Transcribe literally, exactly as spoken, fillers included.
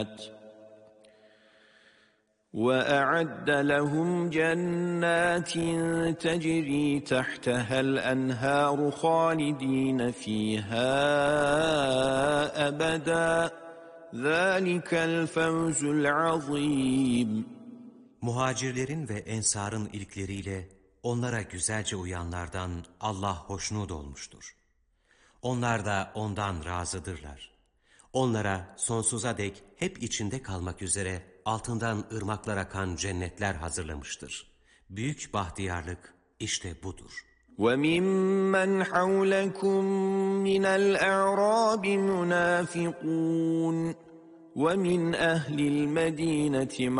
وَأَعَدَّ لَهُمْ جَنَّاتٍ تَجْرِي تَحْتَهَا الْأَنْهَارُ خَالِدِينَ فِيهَا أَبَدًا ذَٰلِكَ الْفَوْزُ الْعَظِيمُ. Muhacirlerin ve ensarın ilkleriyle onlara güzelce uyanlardan Allah hoşnut olmuştur. Onlar da ondan razıdırlar. Onlara sonsuza dek hep içinde kalmak üzere altından ırmaklar akan cennetler hazırlamıştır. Büyük bahtiyarlık işte budur. وَمِمَّنْ حَوْلَكُمْ مِنَ الْأَعْرَابِ مُنَافِقُونَ وَمِنْ أَهْلِ الْمَدِينَةِ